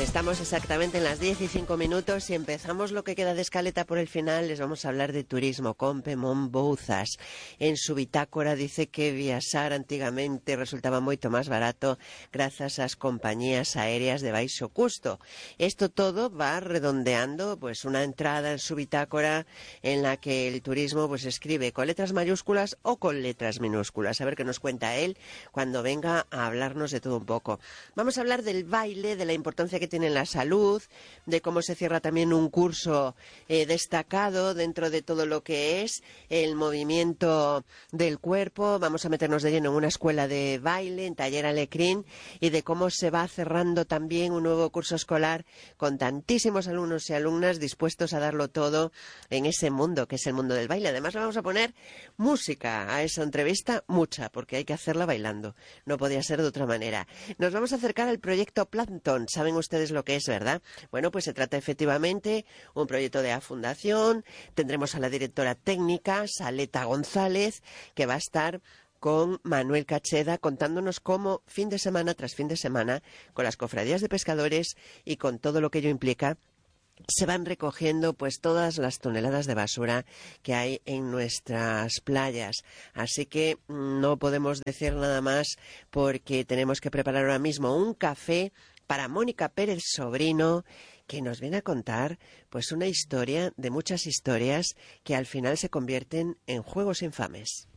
Estamos exactamente en las 10:05 y empezamos lo que queda de escaleta por el final. Les vamos a hablar de turismo con Pemón Bouzas. En su bitácora dice que viajar antigamente resultaba moito más barato gracias a las compañías aéreas de baixo custo. Esto todo va redondeando pues una entrada en su bitácora en la que el turismo pues escribe con letras mayúsculas o con letras minúsculas. A ver qué nos cuenta él cuando venga a hablarnos de todo un poco. Vamos a hablar del baile, de la importancia que tiene en la salud, de cómo se cierra también un curso destacado dentro de todo lo que es el movimiento del cuerpo. Vamos a meternos de lleno en una escuela de baile, en Taller Alecrín, y de cómo se va cerrando también un nuevo curso escolar con tantísimos alumnos y alumnas dispuestos a darlo todo en ese mundo que es el mundo del baile. Además, le vamos a poner música a esa entrevista, mucha, porque hay que hacerla bailando. No podía ser de otra manera. Nos vamos a acercar al proyecto Plankton. Saben ustedes lo que es, ¿verdad? Bueno, pues se trata efectivamente un proyecto de la Fundación. Tendremos a la directora técnica, Saleta González, que va a estar con Manuel Cacheda contándonos cómo fin de semana tras fin de semana, con las cofradías de pescadores y con todo lo que ello implica, se van recogiendo pues todas las toneladas de basura que hay en nuestras playas. Así que no podemos decir nada más porque tenemos que preparar ahora mismo un café para Mónica Pérez Sobrino, que nos viene a contar pues una historia de muchas historias que al final se convierten en juegos infames.